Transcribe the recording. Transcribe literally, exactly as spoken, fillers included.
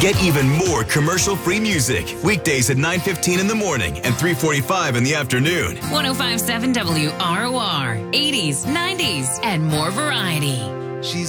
Get even more commercial-free music weekdays at nine fifteen in the morning and three forty-five in the afternoon. one oh five point seven W R O R, eighties, nineties, and more variety.